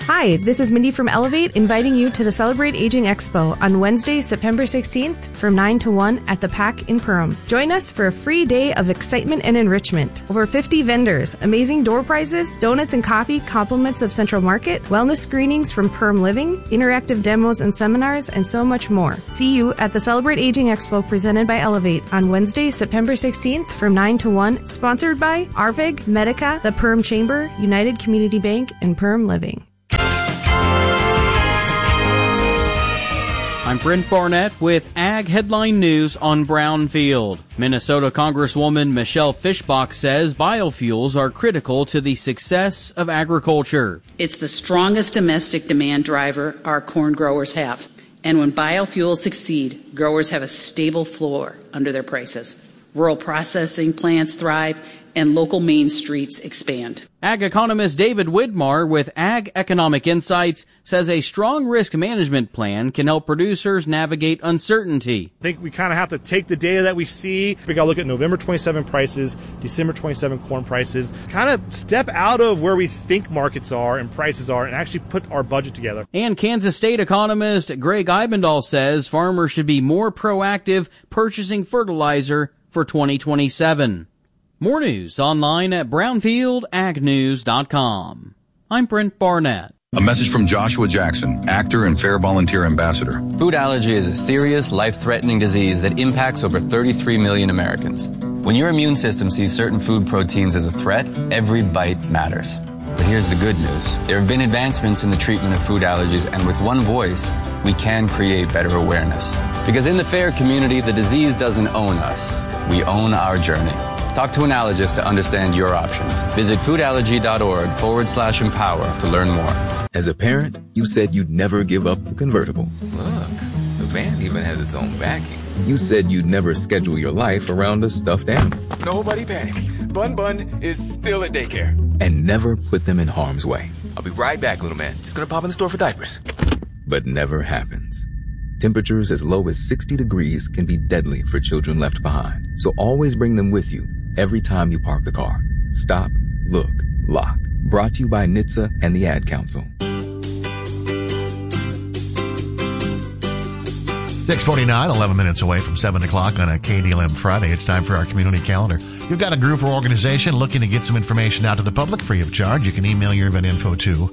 Hi, this is Mindy from Elevate, inviting you to the Celebrate Aging Expo on Wednesday, September 16th from 9 to 1 at the PAC in Perham. Join us for a free day of excitement and enrichment. Over 50 vendors, amazing door prizes, donuts and coffee, compliments of Central Market, wellness screenings from Perham Living, interactive demos and seminars, and so much more. See you at the Celebrate Aging Expo presented by Elevate on Wednesday, September 16th from 9 to 1, sponsored by Arvig, Medica, the Perham Chamber, United Community Bank, and Perham Living. I'm Brent Barnett with Ag Headline News on Brownfield. Minnesota Congresswoman Michelle Fischbach says biofuels are critical to the success of agriculture. It's the strongest domestic demand driver our corn growers have. And when biofuels succeed, growers have a stable floor under their prices. Rural processing plants thrive and local main streets expand. Ag economist David Widmar with Ag Economic Insights says a strong risk management plan can help producers navigate uncertainty. I think we kind of have to take the data that we see. We got to look at November 27 prices, December 27 corn prices, kind of step out of where we think markets are and prices are and actually put our budget together. And Kansas State economist Greg Eibendahl says farmers should be more proactive purchasing fertilizer for 2027. More news online at brownfieldagnews.com. I'm Brent Barnett. A message from Joshua Jackson, actor and Fair Volunteer Ambassador. Food allergy is a serious, life-threatening disease that impacts over 33 million Americans. When your immune system sees certain food proteins as a threat, every bite matters. But here's the good news. There have been advancements in the treatment of food allergies, and with one voice, we can create better awareness. Because in the FAIR community, the disease doesn't own us. We own our journey. Talk to an allergist to understand your options. Visit foodallergy.org/empower to learn more. As a parent, you said you'd never give up the convertible. Look, the van even has its own backing. You said you'd never schedule your life around a stuffed animal. Nobody panic. Bun is still at daycare. And never put them in harm's way. I'll be right back, little man. Just gonna pop in the store for diapers. But never happens. Temperatures as low as 60 degrees can be deadly for children left behind. So always bring them with you every time you park the car. Stop, look, lock. Brought to you by NHTSA and the Ad Council. 6:49, 11 minutes away from 7 o'clock on a KDLM Friday. It's time for our community calendar. You've got a group or organization looking to get some information out to the public free of charge. You can email your event info to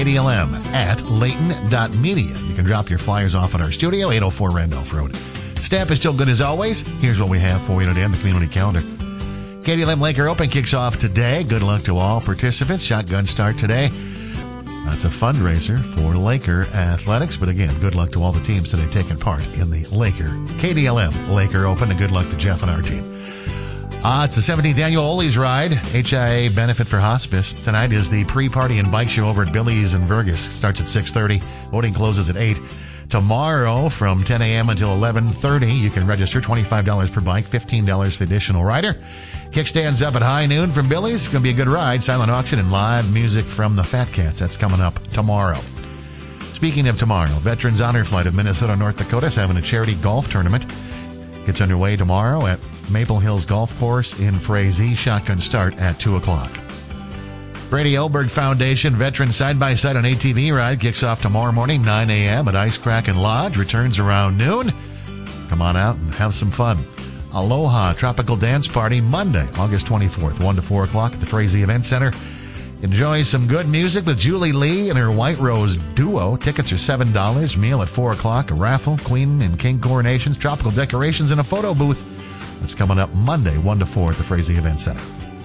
kdlm@layton.media. You can drop your flyers off at our studio, 804 Randolph Road. Stamp is still good as always. Here's what we have for you today on the community calendar. KDLM Laker Open kicks off today. Good luck to all participants. Shotgun start today. That's a fundraiser for Laker Athletics. But again, good luck to all the teams that have taken part in the KDLM Laker Open, and good luck to Jeff and our team. It's the 17th annual Ollie's Ride, HIA Benefit for Hospice. Tonight is the pre-party and bike show over at Billy's in Vergas. Starts at 6:30. Voting closes at 8. Tomorrow from 10 a.m. until 11:30, you can register $25 per bike, $15 for the additional rider. Kickstands up at high noon from Billy's. It's going to be a good ride. Silent auction and live music from the Fat Cats. That's coming up tomorrow. Speaking of tomorrow, Veterans Honor Flight of Minnesota, North Dakota is having a charity golf tournament. Gets underway tomorrow at Maple Hills Golf Course in Frazee. Shotgun start at 2 o'clock. Brady Oberg Foundation Veteran Side-by-Side on ATV Ride kicks off tomorrow morning, 9 a.m. at Ice Kraken Lodge. Returns around noon. Come on out and have some fun. Aloha Tropical Dance Party Monday, August 24th, 1 to 4 o'clock at the Frazee Event Center. Enjoy some good music with Julie Lee and her White Rose Duo. Tickets are $7. Meal at 4 o'clock. A raffle, Queen and King coronations, tropical decorations, and a photo booth. That's coming up Monday, 1 to 4 at the Frazee Event Center.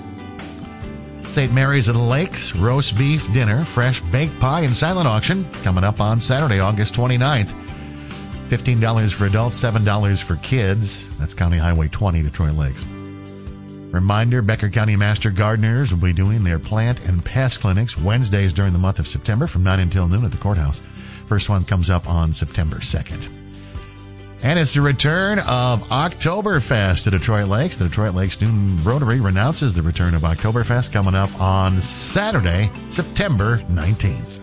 St. Mary's of the Lakes roast beef dinner, fresh baked pie, and silent auction coming up on Saturday, August 29th. $15 for adults, $7 for kids. That's County Highway 20, Detroit Lakes. Reminder, Becker County Master Gardeners will be doing their plant and pest clinics Wednesdays during the month of September from 9 until noon at the courthouse. First one comes up on September 2nd. And it's the return of Oktoberfest to Detroit Lakes. The Detroit Lakes Student Rotary announces the return of Oktoberfest coming up on Saturday, September 19th.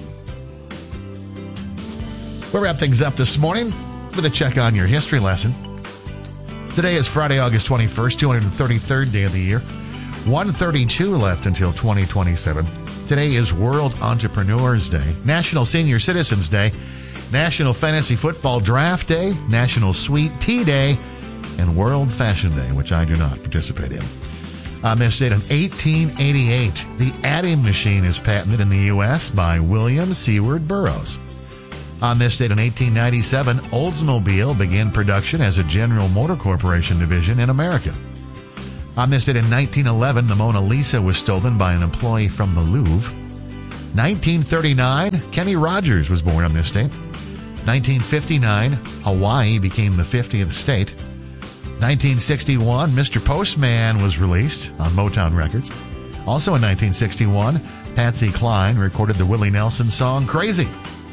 We'll wrap things up this morning with a check on your history lesson. Today is Friday, August 21st, 233rd day of the year. 132 left until 2027. Today is World Entrepreneurs Day, National Senior Citizens Day, National Fantasy Football Draft Day, National Sweet Tea Day, and World Fashion Day, which I do not participate in. On this date in 1888, the adding machine is patented in the U.S. by William Seward Burroughs. On this date in 1897, Oldsmobile began production as a General Motor Corporation division in America. On this date in 1911, the Mona Lisa was stolen by an employee from the Louvre. 1939, Kenny Rogers was born on this date. 1959, Hawaii became the 50th state. 1961, Mr. Postman was released on Motown Records. Also in 1961, Patsy Cline recorded the Willie Nelson song Crazy.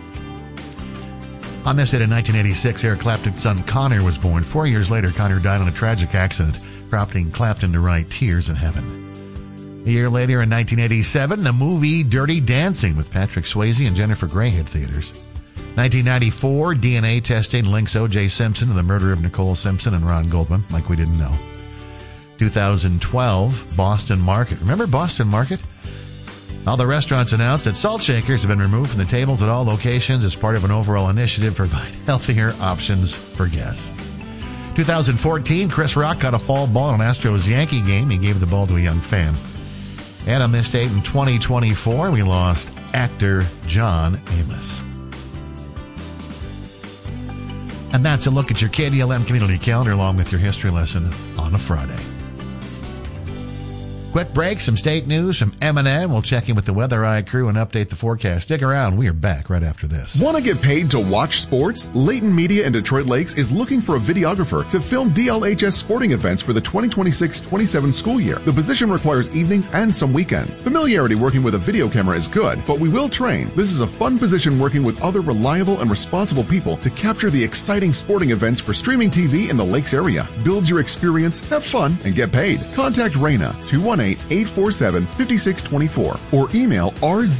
On this date in 1986, Eric Clapton's son Connor was born. 4 years later, Connor died in a tragic accident, prompting Clapton to write Tears in Heaven. A year later, in 1987, the movie Dirty Dancing with Patrick Swayze and Jennifer Grey hit theaters. 1994, DNA testing links O.J. Simpson to the murder of Nicole Simpson and Ron Goldman, like we didn't know. 2012, Boston Market. Remember Boston Market? All the restaurants announced that salt shakers have been removed from the tables at all locations as part of an overall initiative to provide healthier options for guests. 2014, Chris Rock got a foul ball in an Astros-Yankee game. He gave the ball to a young fan. And on this date in 2024, we lost actor John Amos. And that's a look at your KDLM community calendar along with your history lesson on a Friday. Quick break, some state news from M&M. We'll check in with the Weather Eye crew and update the forecast. Stick around. We are back right after this. Want to get paid to watch sports? Layton Media in Detroit Lakes is looking for a videographer to film DLHS sporting events for the 2026-27 school year. The position requires evenings and some weekends. Familiarity working with a video camera is good, but we will train. This is a fun position working with other reliable and responsible people to capture the exciting sporting events for streaming TV in the Lakes area. Build your experience, have fun, and get paid. Contact Raina 218-847-5624 or email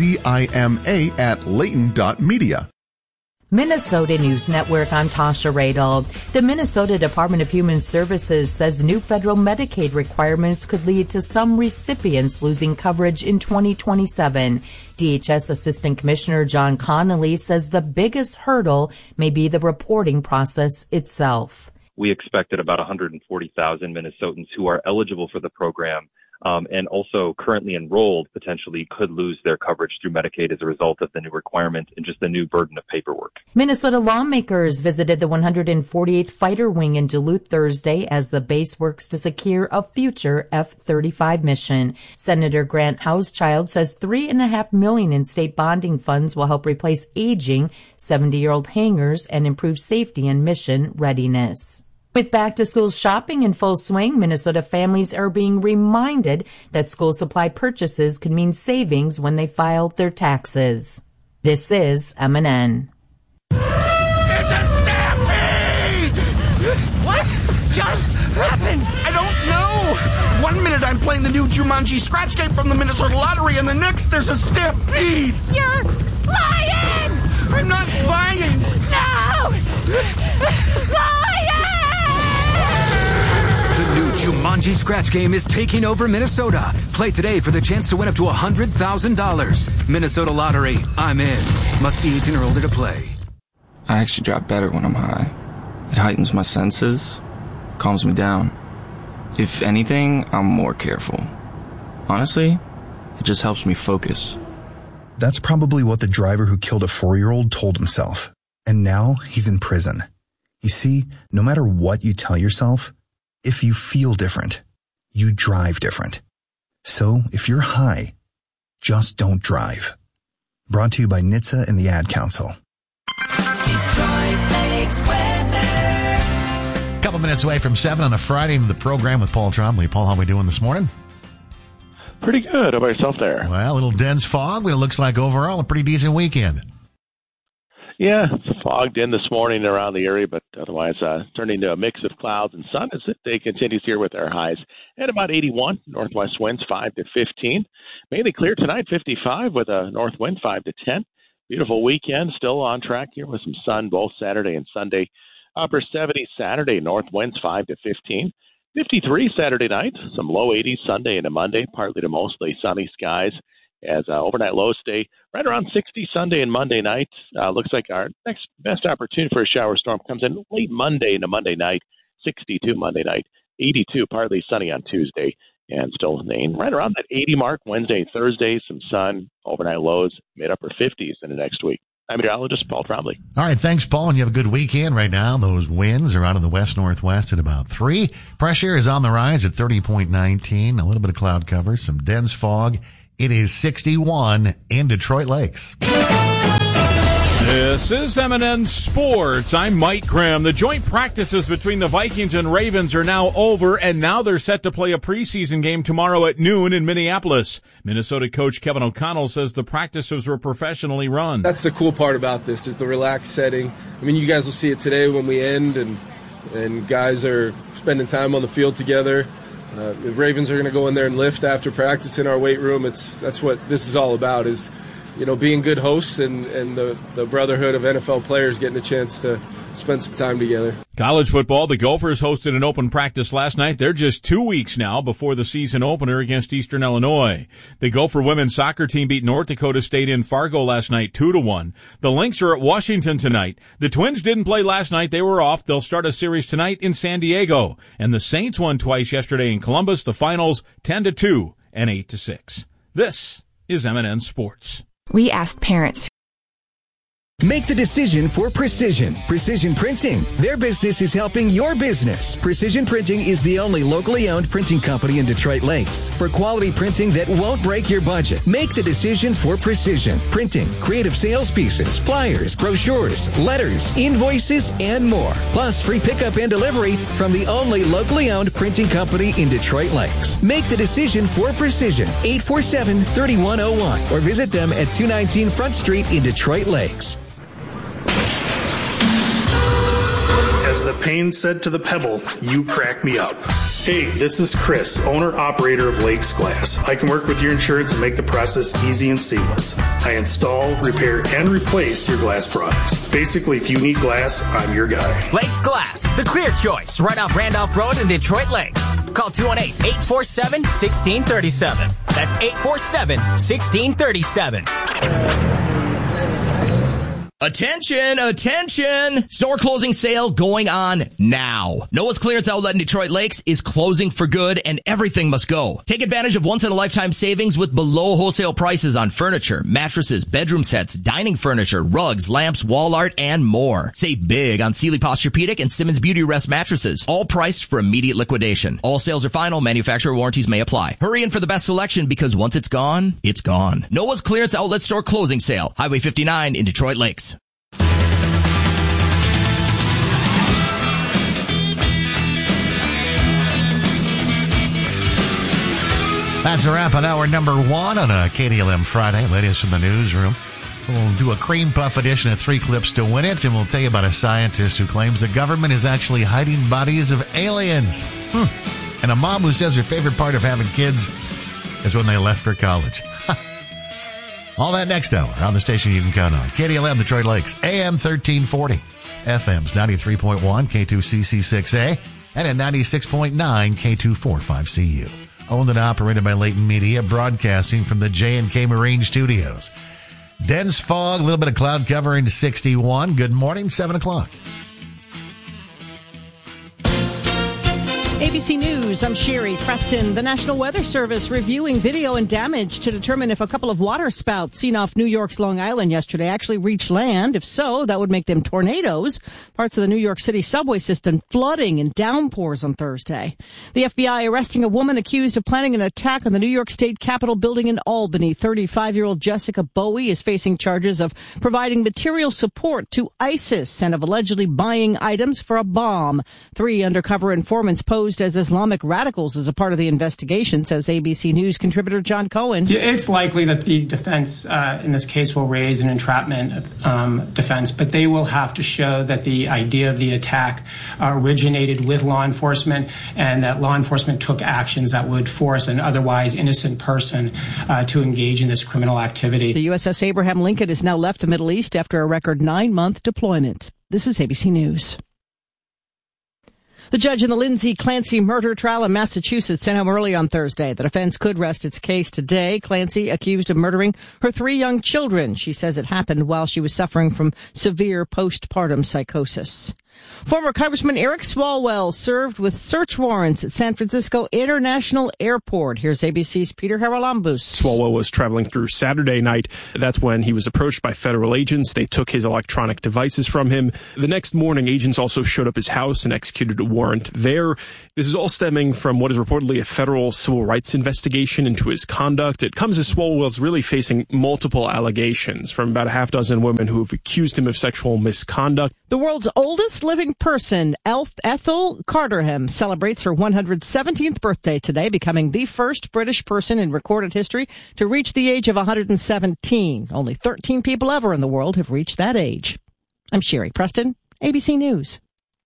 rzima@layton.media. Minnesota News Network, I'm Tasha Radel. The Minnesota Department of Human Services says new federal Medicaid requirements could lead to some recipients losing coverage in 2027. DHS Assistant Commissioner John Connolly says the biggest hurdle may be the reporting process itself. We expected about 140,000 Minnesotans who are eligible for the program and also currently enrolled potentially could lose their coverage through Medicaid as a result of the new requirement and just the new burden of paperwork. Minnesota lawmakers visited the 148th Fighter Wing in Duluth Thursday as the base works to secure a future F-35 mission. Senator Grant Hauschild says $3.5 million in state bonding funds will help replace aging 70-year-old hangars and improve safety and mission readiness. With back-to-school shopping in full swing, Minnesota families are being reminded that school supply purchases could mean savings when they file their taxes. This is MNN. It's a stampede! What just happened? I don't know. 1 minute I'm playing the new Jumanji Scratch Game from the Minnesota Lottery, and the next there's a stampede. You're lying! I'm not lying. No! Lying! The new Jumanji Scratch Game is taking over Minnesota. Play today for the chance to win up to $100,000. Minnesota Lottery. I'm in. Must be 18 or older to play. I actually drop better when I'm high. It heightens my senses, calms me down. If anything, I'm more careful. Honestly, it just helps me focus. That's probably what the driver who killed a 4-year-old told himself. And now he's in prison. You see, no matter what you tell yourself, if you feel different, you drive different. So if you're high, just don't drive. Brought to you by NHTSA and the Ad Council. Detroit Lakes weather. Couple minutes away from 7 on a Friday into the program with Paul Trombley. Paul, how are we doing this morning? Pretty good. How about yourself there? Well, a little dense fog, but it looks like overall a pretty decent weekend. Yeah, it's fogged in this morning around the area, but otherwise turning to a mix of clouds and sun as the day continues here with our highs at about 81. Northwest winds 5 to 15. Mainly clear tonight, 55 with a north wind 5 to 10. Beautiful weekend, still on track here with some sun both Saturday and Sunday. Upper 70s Saturday, north winds 5 to 15. 53 Saturday night, some low 80s Sunday into Monday, partly to mostly sunny skies. as overnight lows stay right around 60 Sunday and Monday night. Looks like our next best opportunity for a shower storm comes in late Monday into Monday night, 62 Monday night, 82 partly sunny on Tuesday, and still staying right around that 80 mark Wednesday and Thursday. Some sun, overnight lows, mid-upper 50s in the next week. I'm meteorologist Paul Trombley. All right, thanks, Paul, and you have a good weekend right now. Those winds are out of the west-northwest at about 3. Pressure is on the rise at 30.19. A little bit of cloud cover, some dense fog. It is 61 in Detroit Lakes. This is M&N Sports. I'm Mike Graham. The joint practices between the Vikings and Ravens are now over, and now they're set to play a preseason game tomorrow at noon in Minneapolis. Minnesota coach Kevin O'Connell says the practices were professionally run. That's the cool part about this, is the relaxed setting. I mean, you guys will see it today when we end, and guys are spending time on the field together. The Ravens are going to go in there and lift after practice in our weight room. That's what this is all about, is, you know, being good hosts and the brotherhood of NFL players getting a chance to spend some time together. College football, the Gophers hosted an open practice last night. They're just 2 weeks now before the season opener against Eastern Illinois. The Gopher women's soccer team beat North Dakota State in Fargo last night 2-1. The Lynx are at Washington tonight. The Twins didn't play last night. They were off. They'll start a series tonight in San Diego. And the Saints won twice yesterday in Columbus. The finals 10-2 and 8-6. This is M&N Sports. We asked parents. Make the decision for Precision. Precision Printing. Their business is helping your business. Precision Printing is the only locally owned printing company in Detroit Lakes. For quality printing that won't break your budget, make the decision for Precision Printing. Creative sales pieces, flyers, brochures, letters, invoices, and more. Plus free pickup and delivery from the only locally owned printing company in Detroit Lakes. Make the decision for Precision. 847-3101 or visit them at 219 Front Street in Detroit Lakes. As the pain said to the pebble, you crack me up. Hey, this is Chris, owner-operator of Lakes Glass. I can work with your insurance and make the process easy and seamless. I install, repair, and replace your glass products. Basically, if you need glass, I'm your guy. Lakes Glass, the clear choice, right off Randolph Road in Detroit Lakes. Call 218-847-1637. That's 847-1637. Attention, attention! Store closing sale going on now. Noah's Clearance Outlet in Detroit Lakes is closing for good and everything must go. Take advantage of once-in-a-lifetime savings with below wholesale prices on furniture, mattresses, bedroom sets, dining furniture, rugs, lamps, wall art, and more. Save big on Sealy Posturepedic and Simmons Beauty Rest mattresses. All priced for immediate liquidation. All sales are final. Manufacturer warranties may apply. Hurry in for the best selection because once it's gone, it's gone. Noah's Clearance Outlet Store closing sale. Highway 59 in Detroit Lakes. That's a wrap on hour number 1 on a KDLM Friday. Latest from the newsroom. We'll do a cream puff edition of 3 clips to win it, and we'll tell you about a scientist who claims the government is actually hiding bodies of aliens. And a mom who says her favorite part of having kids is when they left for college. All that next hour on the station you can count on. KDLM Detroit Lakes, AM 1340, FM's 93.1, K2CC6A, and at 96.9, K245CU. Owned and operated by Leighton Media, broadcasting from the J&K Marine Studios. Dense fog, a little bit of cloud cover into 61. Good morning, 7 o'clock. ABC News, I'm Sherry Preston. The National Weather Service reviewing video and damage to determine if a couple of water spouts seen off New York's Long Island yesterday actually reached land. If so, that would make them tornadoes. Parts of the New York City subway system flooding and downpours on Thursday. The FBI arresting a woman accused of planning an attack on the New York State Capitol building in Albany. 35-year-old Jessica Bowie is facing charges of providing material support to ISIS and of allegedly buying items for a bomb. 3 undercover informants posed as Islamic radicals as a part of the investigation, says ABC News contributor John Cohen. Yeah, it's likely that the defense in this case will raise an entrapment defense, but they will have to show that the idea of the attack originated with law enforcement and that law enforcement took actions that would force an otherwise innocent person to engage in this criminal activity. The USS Abraham Lincoln has now left the Middle East after a record 9-month deployment. This is ABC News. The judge in the Lindsay Clancy murder trial in Massachusetts sent home early on Thursday. The defense could rest its case today. Clancy accused of murdering her 3 young children. She says it happened while she was suffering from severe postpartum psychosis. Former Congressman Eric Swalwell served with search warrants at San Francisco International Airport. Here's ABC's Peter Haralambous. Swalwell was traveling through Saturday night. That's when he was approached by federal agents. They took his electronic devices from him. The next morning, agents also showed up at his house and executed a warrant there. This is all stemming from what is reportedly a federal civil rights investigation into his conduct. It comes as Swalwell's really facing multiple allegations from about a half dozen women who have accused him of sexual misconduct. The world's oldest living person, Ethel Carterham, celebrates her 117th birthday today, becoming the first British person in recorded history to reach the age of 117. Only 13 people ever in the world have reached that age. I'm Sherry Preston, ABC News.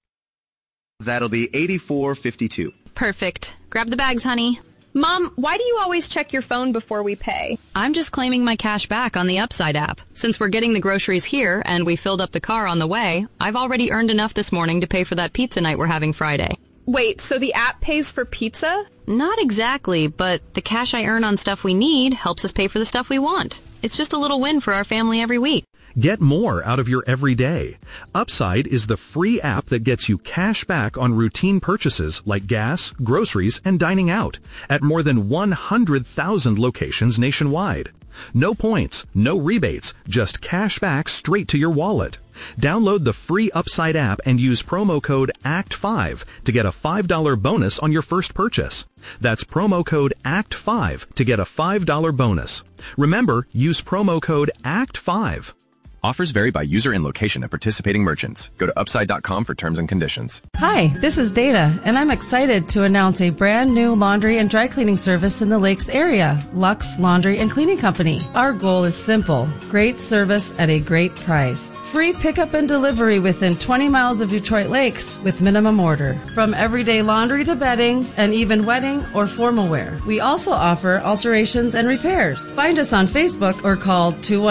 That'll be $84.52. Perfect. Grab the bags, honey. Mom, why do you always check your phone before we pay? I'm just claiming my cash back on the Upside app. Since we're getting the groceries here and we filled up the car on the way, I've already earned enough this morning to pay for that pizza night we're having Friday. Wait, so the app pays for pizza? Not exactly, but the cash I earn on stuff we need helps us pay for the stuff we want. It's just a little win for our family every week. Get more out of your everyday. Upside is the free app that gets you cash back on routine purchases like gas, groceries, and dining out at more than 100,000 locations nationwide. No points, no rebates, just cash back straight to your wallet. Download the free Upside app and use promo code ACT5 to get a $5 bonus on your first purchase. That's promo code ACT5 to get a $5 bonus. Remember, use promo code ACT5. Offers vary by user and location at participating merchants. Go to upside.com for terms and conditions. Hi, this is Dana, and I'm excited to announce a brand new laundry and dry cleaning service in the Lakes area, Lux Laundry and Cleaning Company. Our goal is simple: great service at a great price. Free pickup and delivery within 20 miles of Detroit Lakes with minimum order. From everyday laundry to bedding and even wedding or formal wear. We also offer alterations and repairs. Find us on Facebook or call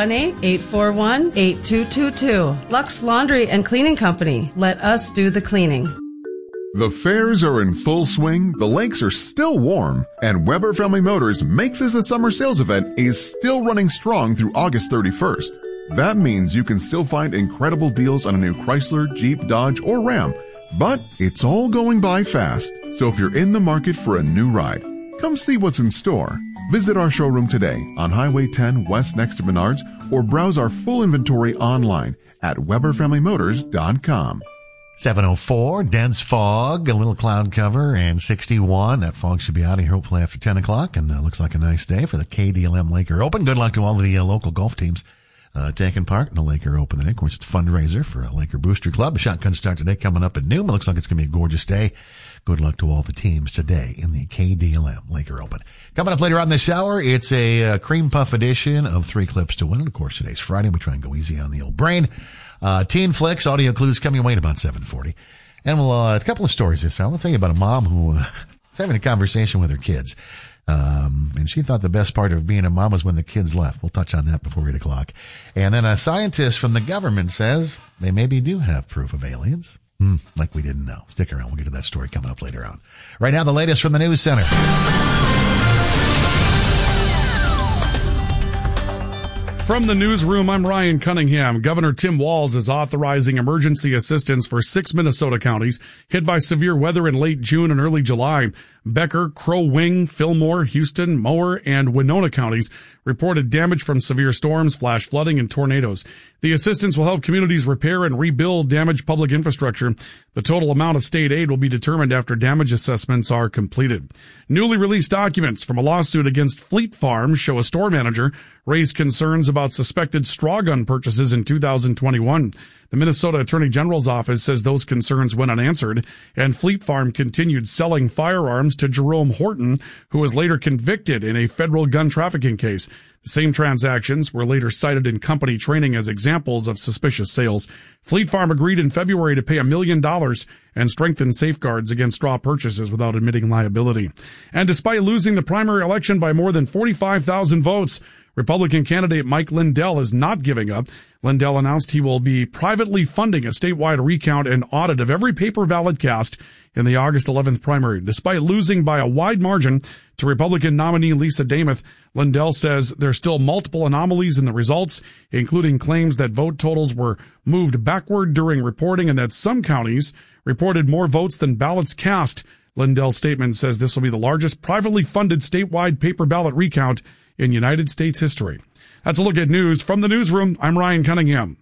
218-841-8222. Lux Laundry and Cleaning Company. Let us do the cleaning. The fairs are in full swing, the lakes are still warm, and Weber Family Motors Make This a Summer sales event is still running strong through August 31st. That means you can still find incredible deals on a new Chrysler, Jeep, Dodge, or Ram. But it's all going by fast, so if you're in the market for a new ride, come see what's in store. Visit our showroom today on Highway 10 West next to Menards, or browse our full inventory online at WeberFamilyMotors.com. 7:04, dense fog, a little cloud cover, and 61. That fog should be out of here hopefully after 10 o'clock, and looks like a nice day for the KDLM Laker Open. Good luck to all the local golf teams taking part in the Laker Open today. Of course, it's a fundraiser for a Laker Booster Club. A shotgun start today coming up at noon. It looks like it's going to be a gorgeous day. Good luck to all the teams today in the KDLM Laker Open. Coming up later on this hour, it's a cream puff edition of 3 Clips to Win. And of course, today's Friday. We try and go easy on the old brain. Teen Flicks, audio clues coming away at about 7:40. And we'll, a couple of stories this hour. I'll tell you about a mom who was having a conversation with her kids. And she thought the best part of being a mom was when the kids left. We'll touch on that before 8 o'clock. And then a scientist from the government says they maybe do have proof of aliens. Like we didn't know. Stick around. We'll get to that story coming up later on. Right now, the latest from the News Center. From the newsroom, I'm Ryan Cunningham. Governor Tim Walz is authorizing emergency assistance for 6 Minnesota counties hit by severe weather in late June and early July. Becker, Crow Wing, Fillmore, Houston, Mower, and Winona counties reported damage from severe storms, flash flooding, and tornadoes. The assistance will help communities repair and rebuild damaged public infrastructure. The total amount of state aid will be determined after damage assessments are completed. Newly released documents from a lawsuit against Fleet Farm show a store manager raised concerns about suspected straw gun purchases in 2021. The Minnesota Attorney General's office says those concerns went unanswered, and Fleet Farm continued selling firearms to Jerome Horton, who was later convicted in a federal gun trafficking case. The same transactions were later cited in company training as examples of suspicious sales. Fleet Farm agreed in February to pay $1 million and strengthen safeguards against straw purchases without admitting liability. And despite losing the primary election by more than 45,000 votes, Republican candidate Mike Lindell is not giving up. Lindell announced he will be privately funding a statewide recount and audit of every paper ballot cast in the August 11th primary. Despite losing by a wide margin to Republican nominee Lisa Damoth, Lindell says there's still multiple anomalies in the results, including claims that vote totals were moved backward during reporting and that some counties reported more votes than ballots cast. Lindell's statement says this will be the largest privately funded statewide paper ballot recount in United States history. That's a look at news from the newsroom. I'm Ryan Cunningham.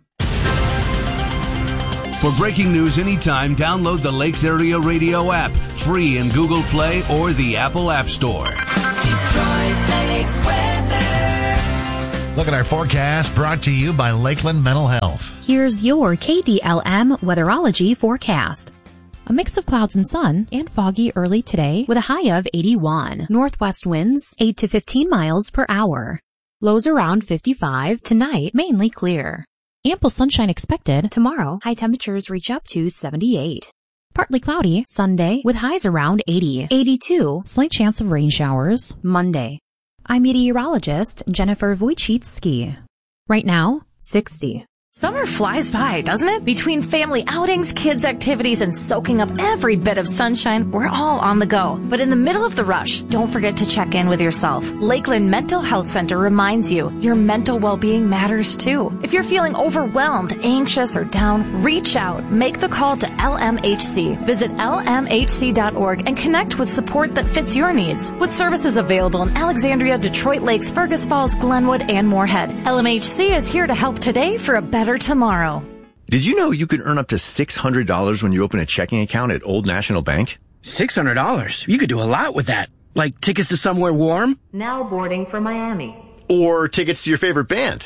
For breaking news anytime, download the Lakes Area Radio app, free in Google Play or the Apple App Store. Detroit Lakes weather. Look at our forecast brought to you by Lakeland Mental Health. Here's your KDLM weatherology forecast. A mix of clouds and sun and foggy early today with a high of 81. Northwest winds 8 to 15 miles per hour. Lows around 55. Tonight, mainly clear. Ample sunshine expected. Tomorrow, high temperatures reach up to 78. Partly cloudy Sunday with highs around 80. 82. Slight chance of rain showers Monday. I'm meteorologist Jennifer Wojcicki. Right now, 60. Summer flies by, doesn't it? Between family outings, kids' activities, and soaking up every bit of sunshine, we're all on the go. But in the middle of the rush, don't forget to check in with yourself. Lakeland Mental Health Center reminds you your mental well-being matters too. If you're feeling overwhelmed, anxious, or down, reach out. Make the call to LMHC. Visit lmhc.org and connect with support that fits your needs. With services available in Alexandria, Detroit Lakes, Fergus Falls, Glenwood, and Moorhead. LMHC is here to help today for a better tomorrow. Did you know you could earn up to $600 when you open a checking account at Old National Bank? $600? You could do a lot with that. Like tickets to somewhere warm? Now boarding for Miami. Or tickets to your favorite band.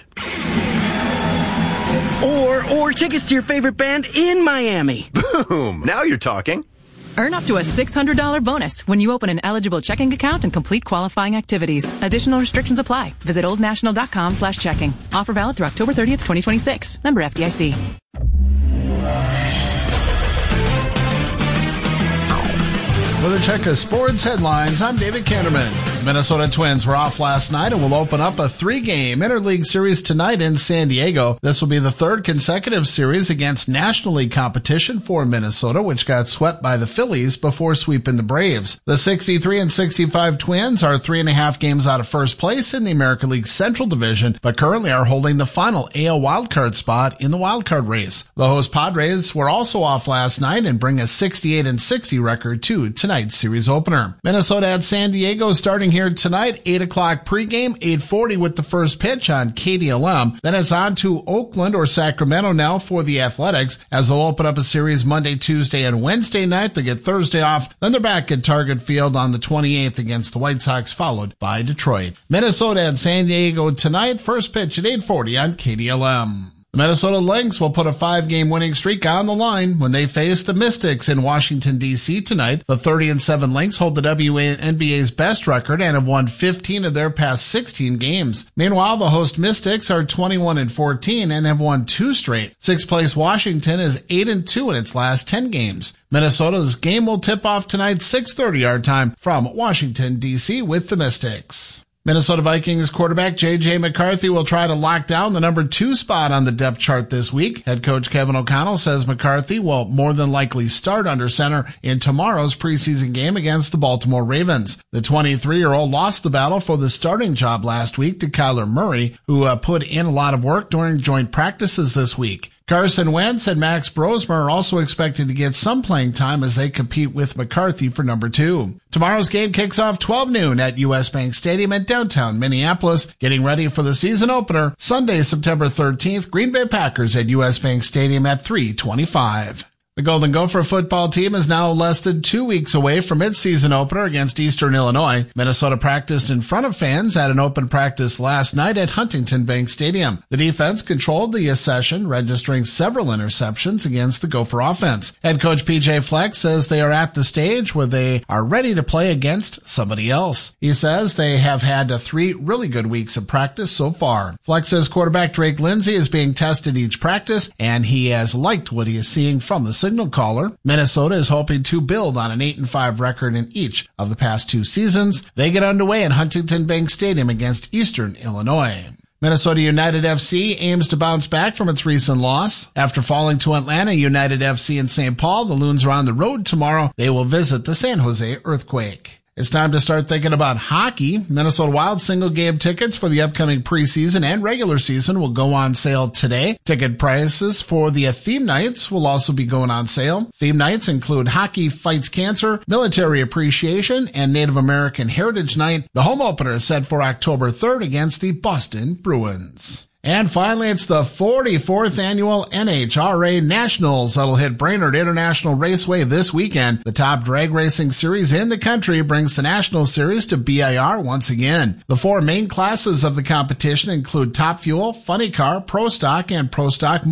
Or tickets to your favorite band in Miami. Boom! Now you're talking. Earn up to a $600 bonus when you open an eligible checking account and complete qualifying activities. Additional restrictions apply. Visit oldnational.com/checking. Offer valid through October 30th, 2026. Member FDIC. With a check of sports headlines, I'm David Canterman. Minnesota Twins were off last night and will open up a 3-game interleague series tonight in San Diego. This will be the third consecutive series against National League competition for Minnesota, which got swept by the Phillies before sweeping the Braves. The 63 and 65 Twins are 3.5 games out of first place in the American League Central Division, but currently are holding the final AL wildcard spot in the wildcard race. The host Padres were also off last night and bring a 68 and 60 record to tonight's series opener. Minnesota at San Diego starting here tonight, 8 o'clock pregame, 8:40 with the first pitch on KDLM. Then it's on to Oakland or Sacramento now for the Athletics, as they'll open up a series Monday, Tuesday, and Wednesday night. They get Thursday off. Then they're back at Target Field on the 28th against the White Sox, followed by Detroit. Minnesota at San Diego tonight, first pitch at 8:40 on KDLM. The Minnesota Lynx will put a 5-game winning streak on the line when they face the Mystics in Washington, D.C. tonight. The 30-7 Lynx hold the WNBA's best record and have won 15 of their past 16 games. Meanwhile, the host Mystics are 21-14 and have won 2 straight. Sixth place Washington is 8-2 in its last 10 games. Minnesota's game will tip off tonight 6:30 our time from Washington, D.C. with the Mystics. Minnesota Vikings quarterback J.J. McCarthy will try to lock down the number 2 spot on the depth chart this week. Head coach Kevin O'Connell says McCarthy will more than likely start under center in tomorrow's preseason game against the Baltimore Ravens. The 23-year-old lost the battle for the starting job last week to Kyler Murray, who put in a lot of work during joint practices this week. Carson Wentz and Max Brosmer are also expected to get some playing time as they compete with McCarthy for number 2. Tomorrow's game kicks off 12 noon at U.S. Bank Stadium in downtown Minneapolis. Getting ready for the season opener, Sunday, September 13th, Green Bay Packers at U.S. Bank Stadium at 3:25. The Golden Gopher football team is now less than 2 weeks away from its season opener against Eastern Illinois. Minnesota practiced in front of fans at an open practice last night at Huntington Bank Stadium. The defense controlled the session, registering several interceptions against the Gopher offense. Head coach PJ Fleck says they are at the stage where they are ready to play against somebody else. He says they have had 3 really good weeks of practice so far. Fleck says quarterback Drake Lindsay is being tested each practice, and he has liked what he is seeing from the signal caller. Minnesota is hoping to build on an 8-5 record in each of the past 2 seasons. They get underway at Huntington Bank Stadium against Eastern Illinois. Minnesota United FC aims to bounce back from its recent loss. After falling to Atlanta United FC in St. Paul, the Loons are on the road tomorrow. They will visit the San Jose Earthquake. It's time to start thinking about hockey. Minnesota Wild single-game tickets for the upcoming preseason and regular season will go on sale today. Ticket prices for the theme nights will also be going on sale. Theme nights include Hockey Fights Cancer, Military Appreciation, and Native American Heritage Night. The home opener is set for October 3rd against the Boston Bruins. And finally, it's the 44th annual NHRA Nationals that'll hit Brainerd International Raceway this weekend. The top drag racing series in the country brings the National Series to BIR once again. The 4 main classes of the competition include Top Fuel, Funny Car, Pro Stock, and Pro Stock